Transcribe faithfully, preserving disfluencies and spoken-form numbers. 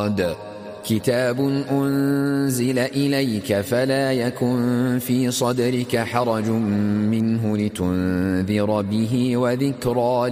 صاد كتاب أنزل إليك فلا يكن في صدرك حرج منه لتنذر به وذكرى